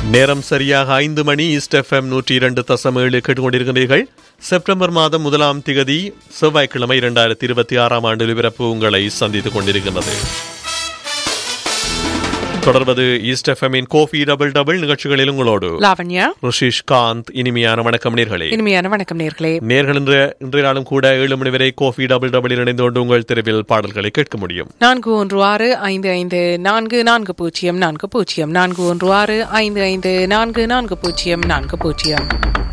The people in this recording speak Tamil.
நேரம் சரியாக 5 மணி. ஈஸ்ட் FM 102.7 கேட்டுக்கொண்டிருக்கிறீர்கள். செப்டம்பர் மாதம் 1ஆம் திகதி செவ்வாய்க்கிழமை 2026 ஆண்டு ஒலிபரப்பு உங்களை சந்தித்துக் கொண்டிருக்கிறது. தொடர்வது ஈஸ்ட் எஃப்எம்மின் கோஃபி டபுள் டபுள் நிகழ்ச்சிகளில் உங்களோடு லாவண்யா, ருஷிஷ், காந்த். இனிமையான வணக்கம் நேர்களே. இனிமையான வணக்கம் நேர்களே. நேர்கள் இன்றைய நாளும் கூட 7 மணி வரை கோஃபி டபுள் டபுள் இணைந்து கொண்டு உங்கள் தெருவில் பாடல்களை கேட்க முடியும். 4165544040 4165544040.